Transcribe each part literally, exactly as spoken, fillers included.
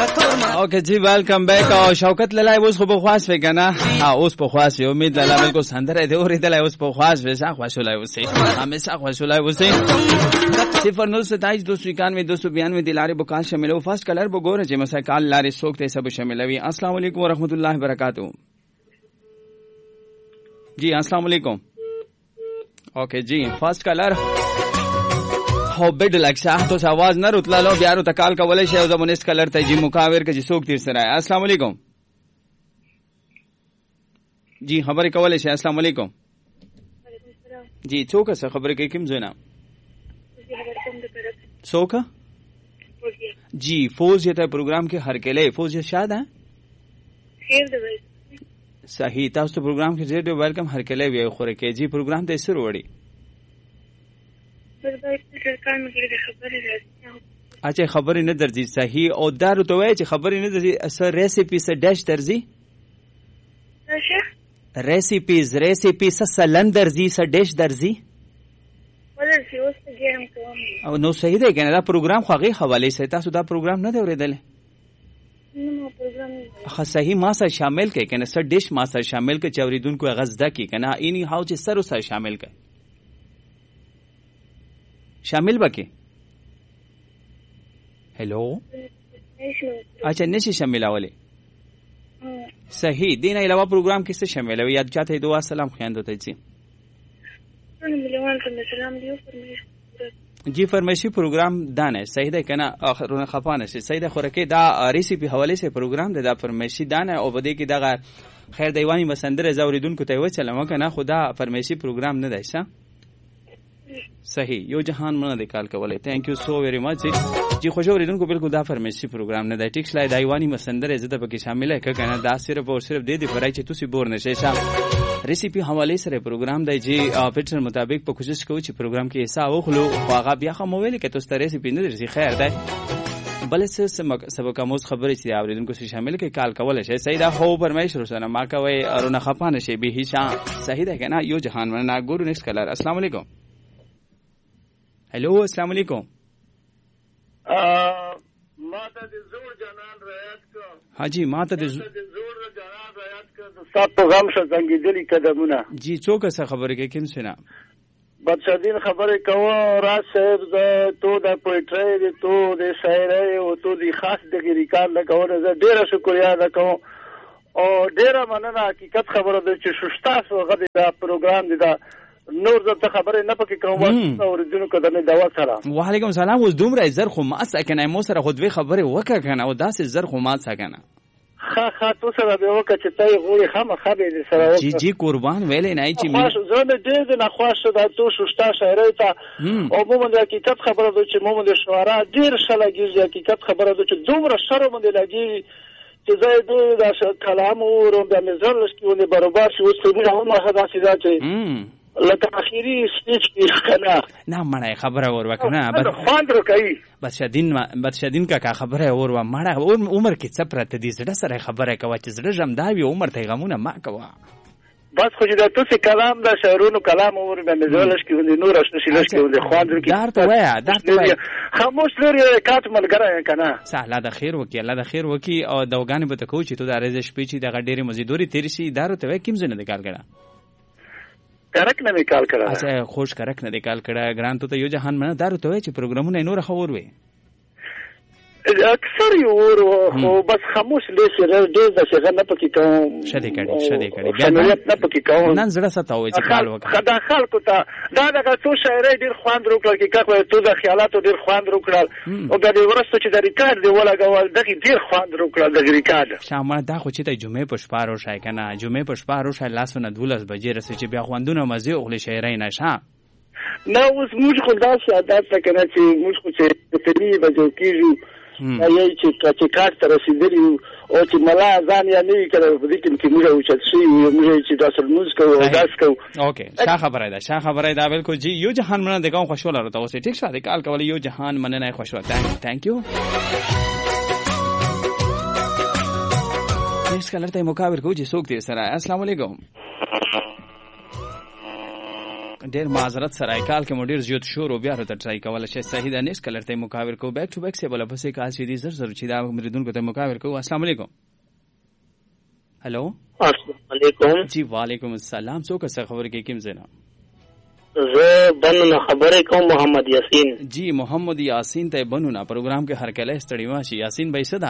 اوکے جی ویلکم بیک. او شوکت للای اوس خو په خواس وی کنه ها اوس په خواس یو امید لاله بالکل سندره دی اورې دلای اوس په خواس وی ځا خوشولای وسی همیشه خوشولای وسی. صفر نو ستایش دو سو اکانوے دو سو بیانوے دلاره بوکال شامل فرست کلر بګور چې مسا کال لارې سوکته سب شاملوي. السلام علیکم ورحمت الله وبرکاتہ. جی السلام علیکم. اوکے جی فرست کلر هو بډ لکشا تو आवाज نه رتلالو بیا رو تکال کولای شی او زمونیس کلر ته جی مکاور کې څوک تیر سره. السلام علیکم. جی خبرې کولای شي. السلام علیکم. جی څوک څه خبرې کوي کوم زینا څوک جی فوز ته پروګرام کې هر کله فوز شاد ہے خیر دی صحیح تاسو پروګرام کې ډېر ویلکم هر کله وی خوره کې جی پروګرام ته سره وړي اچھا خبرې نه درځي صحیح او دارو ته وای چې خبرې نه درځي اثر ریسیپی سره ډیش درځي ریسیپیز ریسیپی سره سلن درځي سره ډیش درځي ولر سی اوس ګیم کوم او نو صحیح دی کنه دا پروګرام خو هغه حواله سره تاسو دا پروګرام نه دی اوریدل نو پروګرام خو صحیح ما سره شامل کړي کنه سره ډیش ما سره شامل کړي چوریدونکو غزدا کی کنه اینی هاو چې سره سره شامل کړي شامل بکی هلو اچھا نشي شامل اوله صحیح دین علاوه پروګرام کې څه شامل وي یاد چاته دعا سلام خیاند ہوتا جی جی فرمایشی پروګرام دانه صحیح ده کنه اخرونه خفانه شي صحیح ده خورکه دا ریسیپی حواله سے پروګرام ده دا فرمایشی دانه او بده کې دغه خیر دیوانی مسندره زوریدونکو ته وچلم کنه خدا فرمایشی پروګرام نه ده ښه صحیح یو جهان منه د کال کولای. تھینک یو سو ویری مچ جی خوش اوریدونکو بالکل دا فرمیسی پروګرام نه د ټیکس لای دایوانی مسندره زده پکې شامل ہے کنه دا صرف او صرف د دې فرای چې تاسو بور نشئ شام ریسیپی حواله سره پروګرام دی جی پیټر مطابق په کوشش کوو چې پروګرام کې حصہ واخلو خو هغه بیا خو مویل کې تاسو ریسیپی نه درځي خیر دی بل څه سبق اموز خبرې چې اوریدونکو سره شامل کې کال کولای شي صحیح دا هو پرمیش روزانه ما کوي ارونه خپانه شي به هیڅ صحیح ده کنه یو جهان منه ګورو نیکست کلر. السلام علیکم. هلو السلام علیکم. ما ته د زور جنان رعایت کا حاجی ما ته د زور جنان رعایت کا د سات پیغام شه څنګهدلی قدمونه جی څوک څه خبره کوي کوم څه نه بدشدین خبره کوه راز صاحب د تو د پویټری د تو د شاعرۍ او تو د خاص د ریکارډ لګول زه ډیره شکریا ده کوم او ډیره مننه حقیقت خبره ده چې شوشتاسو غږ د پروګرام دی دا نور زه خبره نه پکې کوم او ورځونو کده دوا سره وعلیکم السلام اوس دومره زر خو ما سکنه مو سره خو دوی خبره وکړه کنه او داسې زر خو ما سکنه خا خا تو سره به وکړه چې تای غوړي خامه خبره دې سره وکړه جی جی قربان ویلې نه چې مې زه نه دې نه خوښه ده تو شوشتا شاعرۍ ته او مو د حقیقت خبره ده چې مو د شوارا ډیر شلګي حقیقت خبره ده چې دومره شرم دې لګي چې زه دې دا کلام ورو د مزل لسکونه برابر شو اوس په موږ هم هدا سیدا چې لکه اخیری سټیج کې کنه نه مړه خبره ور وکنه بس خواندر کوي بس شدین بس شدین کا خبره ور و مړه عمر کې څه پرته دي زړه سره خبره کوي چې زړه جام دا وی عمر ته غمونه ما کوي بس خو دې تاسو کلام دا شعرونو کلام ور باندې زولش کې ونی نور اشنا شلش کې ونی خواندر کې دار ته وایا دار ته وایا خاموش لري کات ملګری کنه سهلا د خیر وکي الله د خیر وکي او دوغان به تکو چې تو د ارزش پیچي د غډېری مزیدوري تیر شي دار ته وای کیم زنه د کار کړه کرک نه نکال کړه اچھا خوش کرک نه نکال کړه ګران ته یو جهان منه دارو ته چې پروګرامونه نور خور وي اکثر یو ورو بس خاموش لیش رر دې د څنګه نه پکې کوم شدي کړي شدي کړي بیا نه پکې کوم نن زړه ستاوي چې کال وکړه خدا خلکو ته دا دغه تو شاعرۍ ډیر خواند وکړل کې کاوه تو د خیالاتو ډیر خواند وکړل او د دې ورسته چې د ریکارډ دی ولګول دغه ډیر خواند وکړل د ریکارډ شامه دا خو چې د جمعې په شپه رو شای کنه جمعې په شپه رو شای لاسونه دولس بجې رسې چې بیا خواندونه مزه اوغله شاعرۍ نشه نو اوس موږ خو دا عادت کنه چې موږ خو چې په دې بجو کېږو یی چې چې کار تر رسیدلی او چې ملا ځان یا نه کړو په دې کې موږ او چې شي موږ چې تاسو موږ کوو داس کوو اوکې ښه خبره ده ښه خبره ده بالکل جی یو جهان مننه دغه خوشاله راته اوسې ټیک شاده کال کولی یو جهان مننه خوشاله تhank you هیڅ کله ته مقابل کو چې څوک دې سره السلام علیکم ډیر معذرت سره کال کې مو ډیر زیات شور او بیا راته ټرای کوله چې صحیح ده نس کلرته مقابل کو بیک ټو بیک سے بولا پسې کال چې دي زر زر چې دا مریدونکو ته مقابل کو. السلام علیکم. هلو السلام علیکم. جی وعلیکم السلام. څوک څه خبر کې کوم زنه؟ زه بنونه خبرې کوم محمد یاسین. جی محمد یاسین ته بنونه پروګرام کې هر کله استړی واشي. یاسین بھائی صدا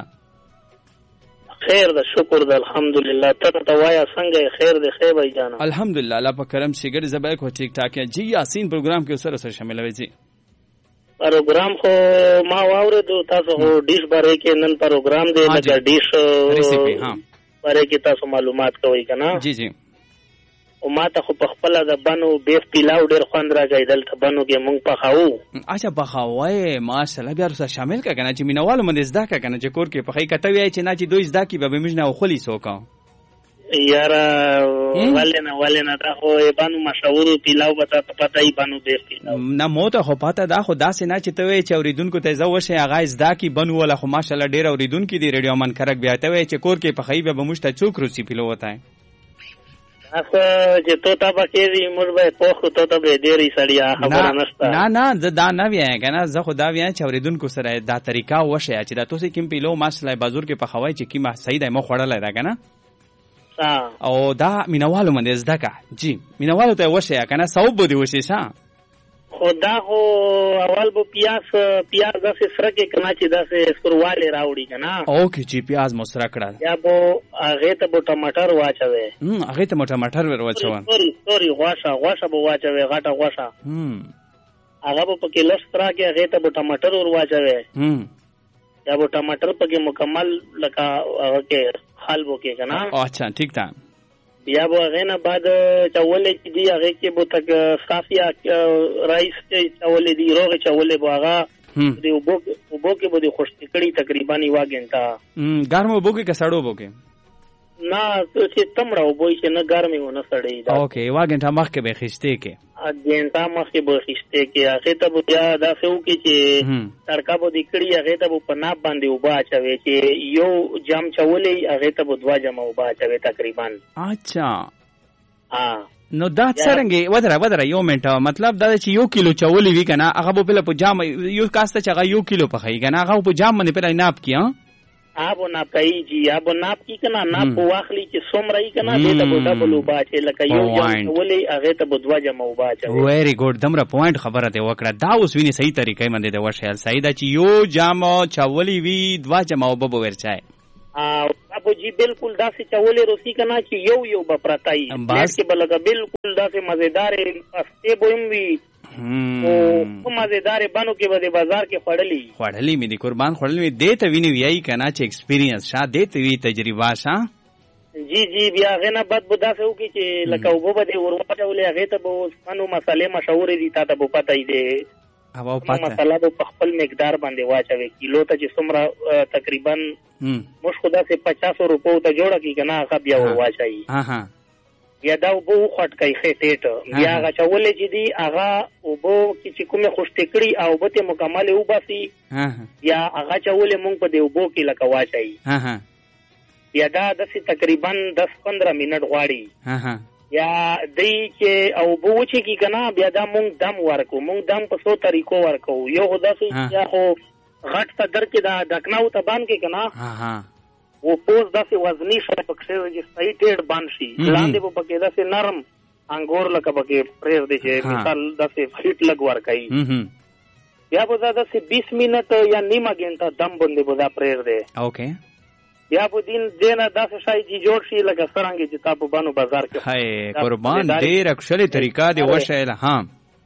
خیر ده شکر ده الحمدلله. ته ته وایا څنګه خیر ده خیر بھائی جان؟ الحمدلله الله په کرم شګر زبای کو ٹھیک ټاک. جی یاسین پروګرام کې سره سره شامل وي. جی پروګرام خو ما واورېدو تاسو هو ډیش باره کې نن پروګرام دی لکه ډیش ریسیپي ها باره کې تاسو معلومات کوي کنه؟ جی جی. او ما ته خو په خپل د بنو بیف پیلاو ډیر خوند راځي دلته بنو کې مونږ پخاو. اچھا پخاوای ماشاءالله بیا سره شامل کا کنه چې مینوالو مند زده کا کنه چې کور کې پخای کته وی چې نه چې دوی زده کی به مجنه او خلی سوکا یارا ولنه ولنه دا خو بنو مشهور پیلاو پتا پتا ای بنو بیف پیلاو نه موته خو پتا دا خو داسې نه چې ته وی چې اوریدونکو ته زو وشه هغه زده کی بنو ولا خو ماشاءالله ډیر اوریدونکو دی ریډیو من کرک بیا ته وی چې کور کې پخای به مشته څوک روسی پیلو وتا اخه چې تو تا پکې مور به پوخ تو ته به ډېری سړیا خبره نشته. نه نه زه دا نه وایم کنه زه خو دا وایم چې اوریدونکو سره دا طریقه وشه چې دا تاسو کوم پیلو ماشاءالله بازار کې پخوای چې کیمه صحیح ده مو خړل دا کنه او دا مینوالو مند زده کا. جی مینوالو ته وشه کنه ثواب بده وشه سا خدا هو اول بو پیاز پیاز داسې سره کې کنه چې داسې سکرواله راوړي کنه. اوکې چې پیاز مو سره کړل یا بو هغه ته بو ټماټر واچوي. هم هغه ته ټماټر ور واچوي. سوري سوري غوښه غوښه بو واچوي غټه غوښه. هم هغه په کې لس ترا کې هغه ته بو ټماټر ور واچوي. هم یا بو ټماټر په کې مکمل لکه هغه کې حل بو کې کنه. اچھا ٹھیک تا بیا به هغه نه بعد چاولې چې دی هغه کې به تک صافیا رایس چې چاولې دی روغه چاولې به هغه دی وبو وبو کې به د خوشتي کړي تقریبا یو غنټه. هم ګرمو وبو کې کسړو وبو کې نه چې تمړه وبو چې نه ګرمي و نه سړی دا. اوکې یو غنټه مخکې به خشته کې ا غنټه مخکې به خشته کې هغه ته بیا دا څه وکي چې ترکا به د کړي هغه ته په ناب باندې وبا چوي چې یو جام چولې هغه ته په دوا جام وبا چوي تقریبا. اچھا ها نو دا څنګه ودره ودره یو منټه مطلب دا چې یو کیلو چولې وی کنه هغه په په جام یو کاسته چې هغه یو کیلو پخای کنه هغه په جام باندې په ناب کې ها ابو ناب کوي جی ابو ناب کی کنه ناب واخلی چې څومره یې کنه دې ته په ډبل وبا چې لکه یو جام چولې هغه ته په دوا جام وبا چوي. ویری ګډ دمره پوینټ خبره ته وکړه دا اوس ویني صحیح طریقې باندې د وشه صحیح دا چې یو جام چولې وی دوا جام وبو ورچای. ابو جی بالکل داسې چولې روسی کنه چې یو یو بپرتای بس کې بلګه بالکل داسې مزیدار پسته بوم وی او مزیدار بانو کې به بازار کې خړلې خړلې مې دي قربان خړلې مې دې ته ویني وی کنه چې ایکسپیرینس شاه دې ته وی تجربه شاه. جی جی بیا غنه بد بدا سه وکي چې لکه وبو به وروا چولې هغه ته به فنو مسالې مشهور دي تا ته به پته ای دي او پته مساله په خپل مقدار باندې واچوي کیلو ته چې څومره تقریبا مش خدا سے پچاس روپو ته جوړه کی کنه هغه بیا ور واچي. ها ها یا دا وبو خټ کوي خېټه بیا هغه چولې چې دی هغه وبو چې کومه خوشتکړي او به مکمل وباسي یا هغه چولې مونږ په دی وبو کې لکه واچي. ها ها یا دا د تقریبا دس پندرہ منټ غواړي. ها ها یا دای چې او بو چې کی کنه بیا دا مونږ دم ورکو مونږ دم په څو طریقو ورکو. یو خدا سو یا خو غټ ته در کې دا ډکناو ته باندې کې کنه. ها ها و پوز داسې وزنی شای پکې چې صحیح ټیډ باندې شي لاندې په پکې داسې نرم انګور لکه پکې پرېږ دی چې مثال داسې فیټ لګ ورکوي. بیا به دا داسې بیس منټ یا نیمه ګنټه دم باندې به دا پرېږ دی. اوکې بیا په دین دینه داسې شای چې جوړ شي لکه څرنګه چې تا په بانو بازار کې. هاي قربان ډېر ښکلې طریقه دی وشه. ها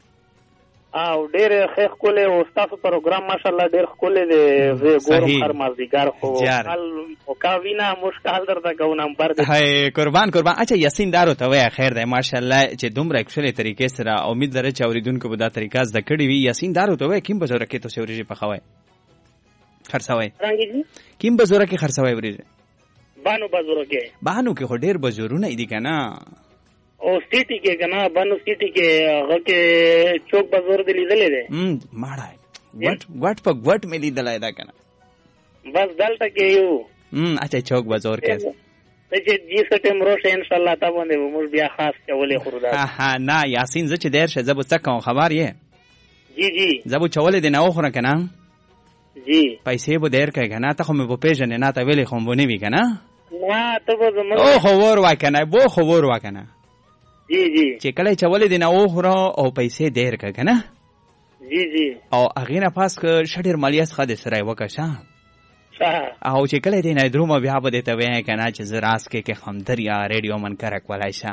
او ډېر ښه ښکلې او تاسو پروګرام ماشاءالله ډېر ښکلې دی. زه ګورم هر مازدیګر خو حال او کا وینا مشکل درته کوم نمبر دی. هاي قربان قربان. اچھا یاسین دارو ته وای خیر دی ماشاءالله چې دومره ښکلې طریقې سره امید لرم چې اوریدونکو به دا طریقه زده کړې وي. یاسین دارو ته وای کیم بزرګ کې تاسو ورېږي پخوي خرڅوي څنګه کیم بزرګ کې خرڅوي ورېږي بانو بزرګ کې بانو کې خو ډېر بزرګونه دي کنه او سټی کې کنه بانو سټی کې هغه کې چوک بازار دی لیدلې ده. هم ماړه وټ وټ په وټ مې لیدلای دا کنه بس دلته کې یو. هم اچھا چوک بازار کې ته چې جی سټیم روشه ان شاء الله تا باندې موږ بیا خاص چولې خورو دا ها نه یاسین زه چې دیر شه زبو څه کوم خبر یې جی جی زبو چولې دی نه خوره کنه جی پیسې به دیر کوي کنه ته خو مې په پیژنې نه ته ویلې خو مونږ نه وی کنه نه ته به زموږ او خبر وکنه بو خبر وکنه جی جی چې کله چولې دی نه خوره او پیسې دیر کوي کنه جی جی او هغه نه پاس که شډیر مالیات خاده سره وکښه او چې کله دې نه درومه بیا به ته وای کنه چې زراس کې کې خمدریا ریډیو من کرک ولای شه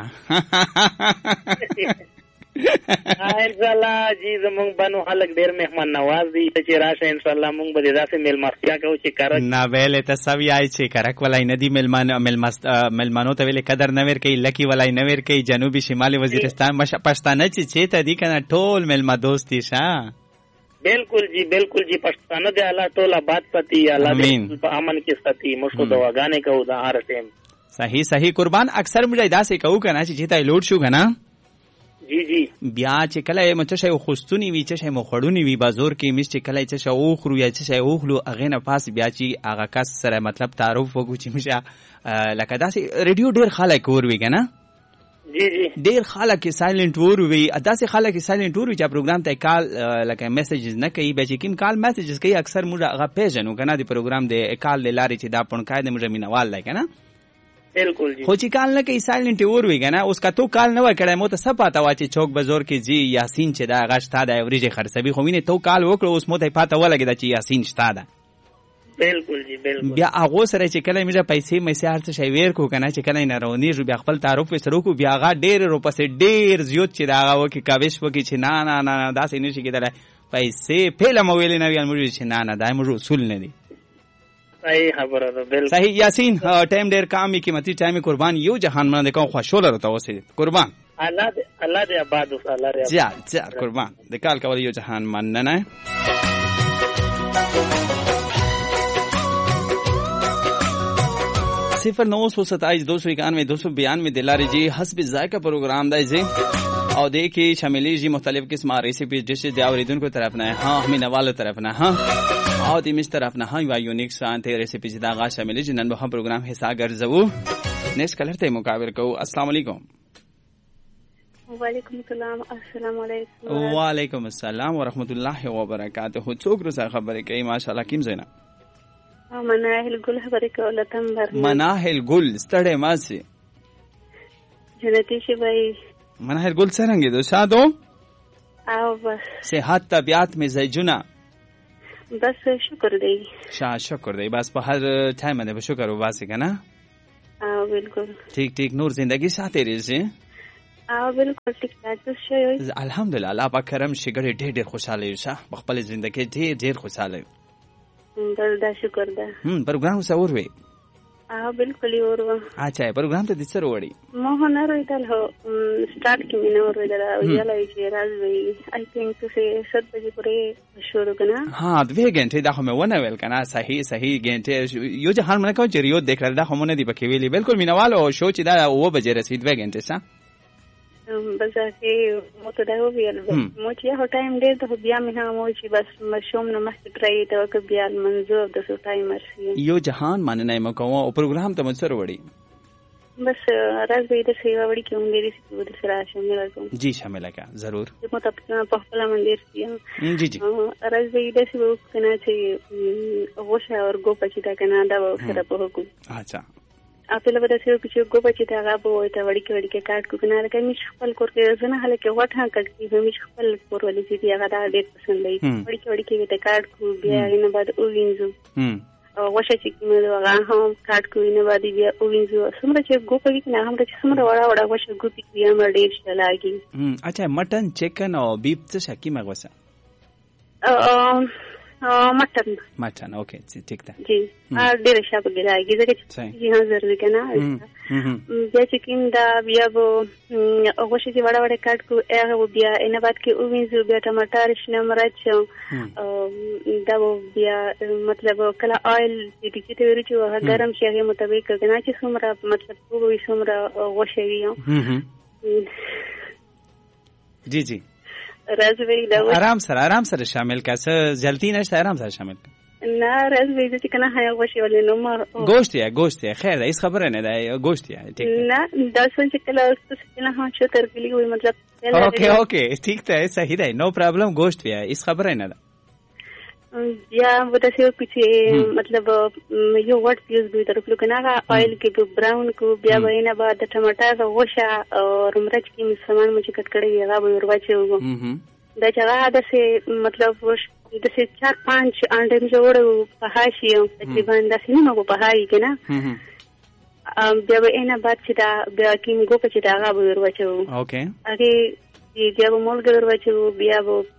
ان شاء الله جی زمونږ بنو خلک ډیر مهمان نواز دي چې راشه ان شاء الله مونږ به داسې ملمستیا کوو چې کرک نه ویلې ته سوي آی چې کرک ولای ندی ملمان ملمست ملمانو ته ویلې قدر نه ور کوي لکی ولای نه ور کوي جنوبي شمالي وزیرستان مش پښتانه چې چې ته دي کنه ټول ملما دوستي شه بالکل جی بالکل جی پښتانه دې الله ټول آباد پتی الله دې په امن کې ساتي مشکو دواګانې کوو دا هر ټیم صحیح صحیح قربان اکثر موږ داسې کوو کنه چې ته لوډ شو کنه جی جی بیا چې کله مچ شي خوستونی وی چې شي مخړونی وی بازور کې مش چې کله چې شي او خرو یا چې شي او خلو اغه نه پاس بیا چې هغه کس سره مطلب تعارف وکړو چې مشه لکه داسې ریډیو ډیر خلک ور وی کنه جی جی ډیر خلک سایلنت ور وی داسې خلک سایلنت ور وی چې پروګرام ته کال لکه میسجز نه کوي به چې کیم کال میسجز کوي اکثر موږ هغه پیژنو کنه د پروګرام د کال لاري چې دا پون قاعده موږ مینوال لای کنه بالکل جی خو چې کال نه کوي سایلنت ور وی کنه اوس کا تو کال نه وای کړه مو ته سپاته وا چې چوک بازار کې جی یاسین چې دا غشتا د اوریج خرڅبي خو ویني تو کال وکړو اوس مو ته پاته ولګی چې یاسین شتا ده بالکل جی بالکل بیا هغه سره چې کله میږه پیسې مې سي ارته شي ویر کو کنه چې کله نه رونی جو بیا خپل تعارف سره کو بیا هغه ډیر روپسه ډیر زیات چې دا هغه وکي کاوش وکي چې نه نه نه داسې نشي کېدل پیسې پیله مو ویل نه ویل موږ چې نه نه دای موږ اصول نه دي صحیح خبره ده بالکل صحیح یاسین ټایم ډیر کامي قیمتي ټایم قربان یو جهان باندې کوم خوشاله راته اوسې قربان الله دې الله دې آباد اوس الله دې جا جا قربان د کال کول یو جهان مننه صفر نو سو ستائیس دو سو اکانوے دو سو بیانوے دلاری جی حسب ذائقہ پروگرام دا جی اور دیکھیے شاملی جی مختلف قسم ریسیپی ڈشز دیا اوریدن کو طرف نہ ہاں ہمیں نوال طرف نہ ہاں اور دی مس طرف نہ ہاں وا یونیک سانتے ریسیپی جدا غا شاملی جی نن بہ پروگرام حصہ گرزو نیکسٹ کلر تے مقابل کو السلام علیکم وعلیکم السلام السلام علیکم وعلیکم السلام ورحمۃ اللہ وبرکاتہ څوک رسا خبرې کوي ماشاءالله کیم زینا مناهل گل خبرې کوله تم بر مناهل گل ستړې ماسي جنتی شي بھائی مناهل گل څنګه دو شادو او بس صحت طبیعت مزاجونه بس شکر دی شا شکر دی بس په هر ټایم باندې شکر وباسي کنه او بالکل ٹھیک ٹھیک نور زندگی ساتي رہی او بالکل ٹھیک ٹھاک شوی الحمدلله الله پاک کرم شګړې ډېر ډېر خوشاله شه په خپل ژوندۍ ډېر ډېر خوشاله دا شکر ده هم پروګرام سور وی اه بالکل ورو اچھا پروګرام ته د څه وړي مو نه رویدل هو سٹارټ کې مې نه ورویدل او یلا چې راز وی آی تھنک چې سات بجې پورې شروع کنه ها دوه غنټه دا هم ونه ویل کنه صحیح صحیح غنټه یو جهان منه کو چې ریو دیکھل دا هم نه دی پکې ویلي بالکل مینوالو شو چې دا و بجې رسید دوه غنټه سا بس کې مو ته دا ویل مو چې هو ټایم ډېر ته بیا مې هم مو چې بس مشوم نه مخ ټرای ته وک بیا منځو د سو ټایمر سی یو جهان مننه مې کوم او پروګرام ته مڅر وړي بس راز به د سیوا وړي کې هم دې سی د سره شامل کوم جی شامل کا ضرور مو ته په خپل منډیر سی جی جی راز به د سی وکنه چې غوښه او ګو پچې تا کنه دا سره په کو اچھا اپل ودا سیو چې ګو پچې تا غا به ته وړي کې وړي کې کاټ کو کنه لکه مې خپل کور کې زنه هله کې وټه کټ کې مې خپل کور ولې چې هغه دا ډېر پسند دی وړي کې وړي کې ته کاټ کو بیا نه بعد او وینځو او غوښه چې موږ هغه هم کاټ کو نه بعد بیا او وینځو سمره چې ګو پچې نه هم چې سمره وړا وړا غوښه ګو پچې بیا مړ ډېر شلاګي اچھا مٹن چکن او بیف څه شکی مغوسه مٹن مٹن اوکے ٹھیک ده جی ډېر شاپ ګرایږي ځکه چې هغه ضروري کنه بیا چې کین دا بیا وو غوښه چې وړا وړا کټ کو هغه بیا نه بعد کې او وینځو بیا ټماټر شنه مرچ دا بیا مطلب کله آیل چې ته ورچو هغه ګرم شي هغه مطابق کنه چې څومره مطلب وګورئ څومره غوښه ویو جی جی راځوي دا آرام سره آرام سره شامل کا څه جلتی نشته آرام سره شامل نه راځي چې کنه هغه غوښه ولې نو ما گوشت یا گوشت خیر ده، هیڅ خبره نه ده، گوشت یا ٹھیک نه دا څنګه کله څه نه ها چې تر کلی وي مطلب اوکے اوکے ٹھیک ده صحیح ده، نو پرابلم، گوشت یا هیڅ خبره نه ده. یا وداسې چې مطلب یو وټ پیوز دوی تر خپل کنه آیل کې براون کو بیا وینه بعد ټماټر غوښه او مرچ کې سامان مچ کټ کړی هغه ور واچو دا چې هغه داسې مطلب داسې چار پانچ انډې جوړو په هاشي تقریبا داسې نه مو په هاي کې نه بیا وینه بعد چې دا بیا کې مو په چې دا هغه ور واچو اوکے هغه بیا مول ګر واچو بیا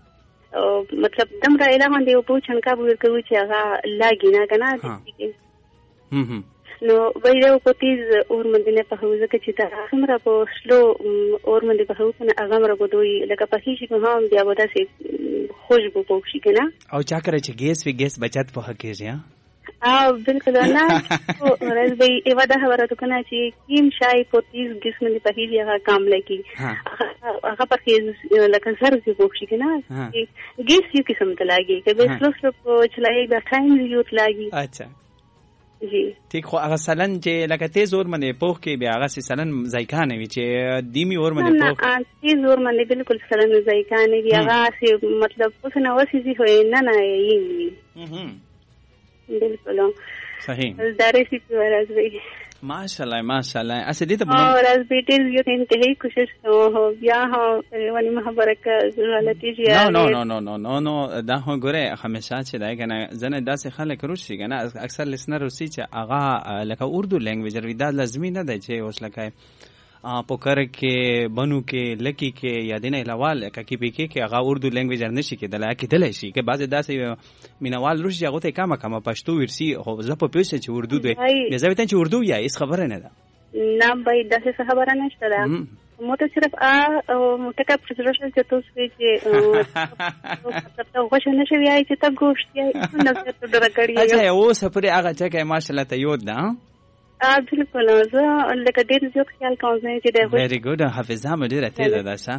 مطلب دم را اعلان دی او په چنکا ور کوي چې هغه لاګی نه کنه نو وایو په تیز اور مندنه په هوزه کې چې دا همرا په سلو اور مندې په هوزه نه هغه مرا په دوی لکه په هیڅ کې هم بیا ودا سي خوشبو پوښی کنه او چا کرے چې ګیس وی ګیس بچت په حقیقت یا اه بالکل نه ورځ به ایوا دا خبره ته کنه چې کیم شای په تیز ګیس مندې په هیڅ هغه کام لکی هغه په هیڅ لکه سر دې پوښی کنه ګیس یو قسم ته لاګي که به سلو سلو په چلای دا ټایم یو لاګي. اچھا جی ٹھیک خو هغه سلن چې لکه تیز اور باندې پوخ کې بیا هغه سلن ذایقه نه وي چې دیمی اور باندې پوخ نه تیز اور باندې بالکل سلن ذایقه نه وي هغه مطلب اوس نه وسې وي نه نه یي بالکل صحیح دا ریسیپي ورځي ماشاءالله ماشاءالله اسه دې ته او راز بیٹر یو انتهایی کوشش کوو بیا هو ونی محبرک غلطی جی نو نو نو نو نو نو نو دا هو ګوره همیشه چې دا کنه زنه داسې خلک روشي کنه اکثر لسنر روسي چې اغا لکه اردو لنګویج ور دا لازمي نه دی چې اوس لکه پوکر کې بنو کې لکی کې یا دینه علاوه لکه کې پی کې کې هغه اردو لنګویج نشي کېدل کې دلای شي کې بعضی داسې مینوال روشي هغه ته کما کما پښتو ورسي خو زه په پېښه چې اردو دی یا زه وتن چې اردو یا هیڅ خبره نه ده نه بای داسې خبره نشته ده مو ته صرف ا مو ته کا پرسرشل چې تاسو چې تاسو غوښه نشي وای چې تاسو ګوشت یې نه څه درکړی اچھا یو سفر هغه چې ماشاءالله ته یو ده ا بالکل زه لکه ډېر زیات خیال کوم چې دا ویری ګډ حافظه مې ډېره تیزه ده ښه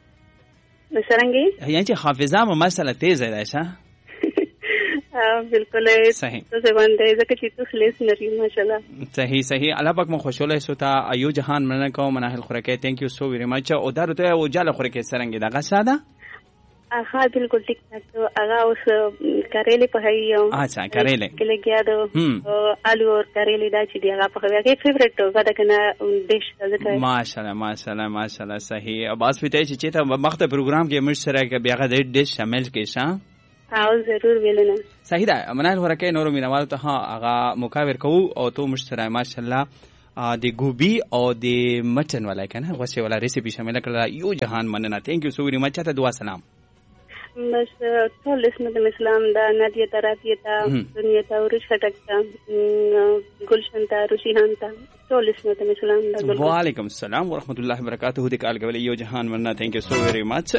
سرنګي یعنی چې حافظه مې مثلا تیزه ده ښه ا بالکل صحیح څه باندې ځکه چې تاسو لیس نری ماشاءالله صحیح صحیح الله پاک مو خوشاله سوتا ایو جهان مننه کوم مناهل خورکه ثانک یو سو ویری مچ او درته او جاله خورکه سرنګي دغه ساده ها بالکل ٹھیک ٹھاک هغه اوس کریلې په هیو اچھا کریلې کله کېدو آلو او کریلې دا چې دی هغه په هغه کې فیورټ و دا کنه ډیش ده ماشاءالله ماشاءالله ماشاءالله صحیح او باز پته چې چې ته مخته پروګرام کې مش سره کې بیا غا ډیش شامل کې شه او ضرور ویلنه صحیح ده منال ورکه نورو مینوال ته هغه مکاور کو او تو مش سره ماشاءالله د ګوبي او د مټن ولا کنه غوښه ولا ریسیپي شامل کړه یو جهان مننه ثانک یو سو ویری مچ ته دعا سلام بس ټول اسمه د اسلام دا نادیه ترافیه تا دنیا تا ورش خټکتا ګلشن تا روشیهان تا ټول اسمه د اسلام دا وعلیکم السلام ورحمت الله وبرکاته د کال غولی یو جهان مننه ثانک یو سو ویری مچ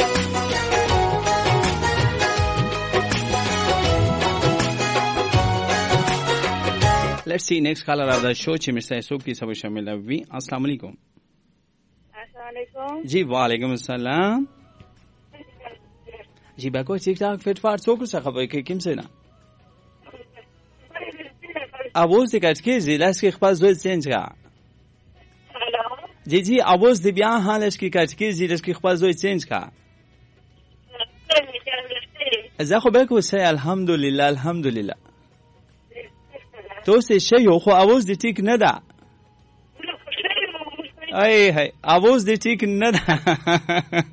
Let's see next caller of the show چې مستر سوک کی سب شامل وي. السلام علیکم. السلام علیکم. جی وعلیکم السلام. جی باکو ٹھیک ٹھاک فٹ فاٹ سوک څه خبره کې کوم څه نه اواز دې کټ کې زیلاس کې خپل زوی چینج کا جی جی اواز دې بیا حالش کې کټ کې زیلاس کې خپل زوی چینج کا زه خو به کو سه الحمدلله الحمدلله تو سه شی خو اواز دې ټیک نه ده ای هی اواز دې ټیک نه ده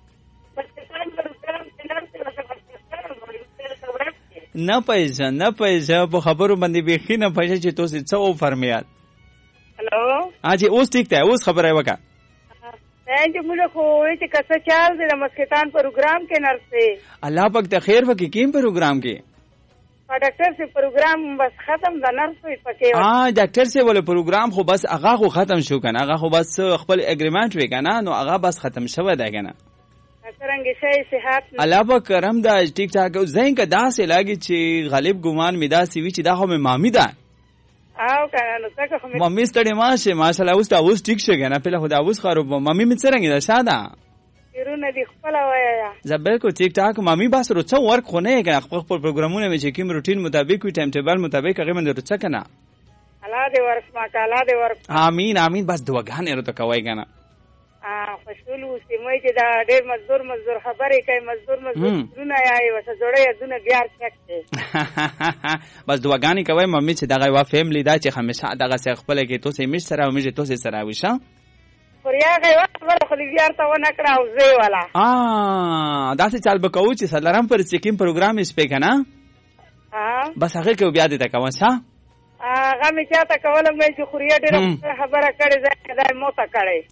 نه پېژه نه پېژه په خبرو باندې بيخي نه پېژه چې تاسو څه و فرمایال هلو اجي اوس ټیک ده اوس خبره وکړه چې موږ خو چې کسه چال د مسکتان پروګرام کې نرسه الله پاک ته خیر وکړي کیم پروګرام کې ډاکټر سے پروګرام بس ختم د نرسه پکې ها ډاکټر سے ول پروګرام خو بس هغه خو ختم شو کنه هغه خو بس خپل اګریمنت وکنه نو هغه بس ختم شوه ده کنه څنګه شي صحت الله پاک کرم دا ټیک ټاک زین کا داسې لاګي چې غالب ګمان می داسې وی چې دا خو مې مامي ده او کنه نو څنګه خو مامي ستړي ماشه ماشاءالله اوس دا اوس ټیک شګه نه په له خدا اوس خراب مامي می څنګه ده ساده چیرونه دی خپل وایا زبر کو ټیک ټاک مامي بس روڅ ورک خو نه کنه خپل پروګرامونه مې چې کوم روټین مطابق وي ټایم ټیبل مطابق هغه من روڅ کنه الله دې ورک ما تعالی دې ورک امين امين بس دعاګانې ورته کوي کنه ا خوشحال اوسې مې چې دا ډېر مزدور مزدور خبرې کوي مزدور مزدور نه یای وسه جوړې دونه بیار څکته بس دعاګانې کوي مامي چې دغه وا فیملی دا چې همیشه دغه څه خپل کې تو سه مش سره او مې تو سه سره وشه پرېغه وخت خو بیار ته ونه کړه او زه والا ا دا څه چل بکو چې سلام پر چکیم پروګرام یې سپې کنه ها بس هغه کې بیا دې تا کوم څه هغه مې چاته کولم مې چې خوریا ډېر خبره کړې ده دا مو تا کړې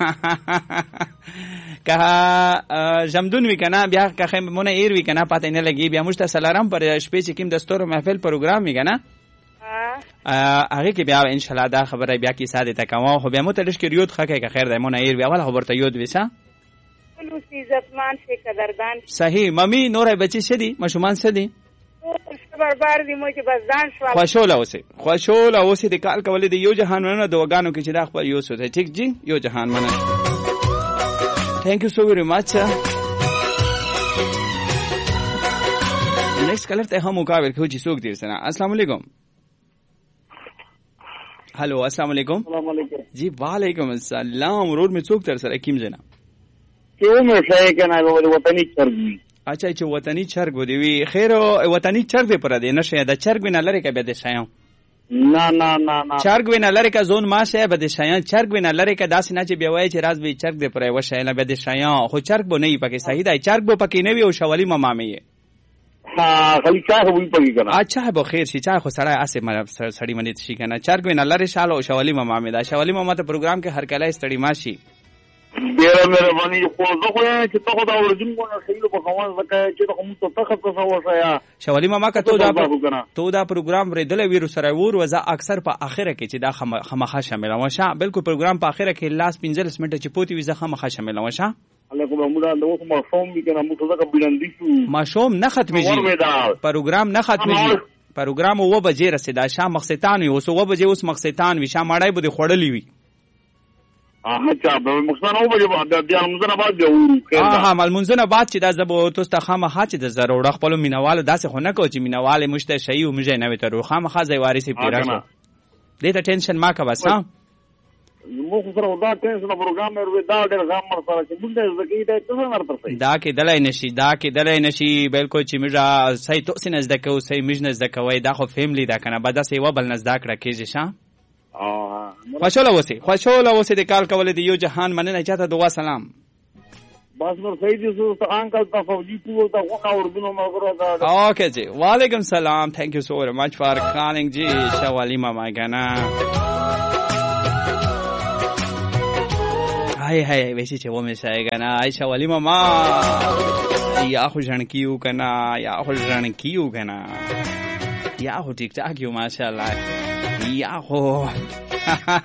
که جمدون وی کنه بیا که خیمونه ایر وی کنه پاتې نه لګي بیا موږ ته سلام پر شپې چې کوم دستور محفل پروګرام وی کنه هغه کې بیا ان شاء الله دا خبره بیا کې ساده تا کوم خو بیا مو ته لږ کې ریود خکه که خیر ده مونږ ایر بیا ول خبر ته یود وسه ټول عزتمان شي قدردان صحیح مامي نور بچی شدي مشومان شدي بربر دي مو چې بس ځان شو خوشاله اوسې خوشاله اوسې د کال کولې د یو جهان مننه د وګانو کې چې دا خپل یو سوته ټیک جی یو جهان مننه ثانک یو سو ویری ماچ نیکسٹ کلر ته هم مقابل کوي چې څوک دې سره السلام علیکم هالو السلام علیکم السلام علیکم جی وعلیکم السلام ورور می څوک تر سره کیم جنا کیو مې ځای کنه د وطني چرګ اچھا چې وطني چرګ ودی وی خیر وطني چرګ دې پر دې نشه د چرګ وینه لری کا به د شایو نه نه نه نه چرګ وینه لری کا زون ما شه به د شایو چرګ وینه لری کا داس نه چې بیا وای چې راز به چرګ دې پر و شایله به د شایو خو چرګ بو نه پکې صحیح دی چرګ بو پکې نه وی او شوالی ماما مې ها خلی چا خو وی پکې کنه اچھا به خیر شي چا خو سړی اسه مې سړی منی شي کنه چرګ وینه لری شاله او شوالی ماما مې دا شوالی ماما ته پروګرام کې هر کله استړی ماشي ډیره مهرباني خو زه خو چې ته خو دا ورجن مو نه خېلو په خوان وکړه چې ته کوم ته تخت څه وشایا شوالی ماما کا ته دا ته دا پروګرام ردل ویرو سره ور وزه اکثر په اخره کې چې دا خامخا شامل وشه بالکل پروګرام په اخره کې لاس پنځلس منټه چې پوتې وزه خامخا شامل وشه علیکم موږ دا اوس مفهوم دي کنه موږ څه بلندی شو ماشوم نه ختميږي پروګرام نه ختميږي پروګرام و بجې رسیدا شام مقصدان وي اوس و بجې اوس مقصدان وي شام مړای بده خړلې وي اچھا به مخسنه او به بیا منځنه بعد دی ها مال منځنه بعد چې دا زبو تو ست خامخا چې د ضرورت خپل مینوال داسې خو نه کو چې مینوال مشته شي او مجه نه وته خامخا ځای وارث پیرا شو دې ته ټینشن ما کا بس ها مو خو سره دا ټینشن پروګرام مې دا ډېر غام مر سره چې موږ دې زګی دا څه نه ترسي دا کې دلای نشي دا کې دلای نشي بالکل چې مجه صحیح تو سینې زده کو صحیح مجنه زده کوي دا خو فیملی دا کنه بعد سه و بل نزدا کړه کېږي شه خوشاله اوسې خوشاله اوسې د کال کولې د یو جهان مننه چاته دعا سلام بس نور صحیح دي سو انکل تا فوجي کو تا غوښه اردو مګرو دا اوکے جی وعلیکم السلام تھینک یو سو مچ فار کالینگ جی شوالی ماما گنا هاي هاي ویسے چې و مې شای گنا ای شوالی ماما یا خو جن کیو کنا یا خو جن کیو کنا یا خو ټیک ټاک یو ماشاءالله یا خو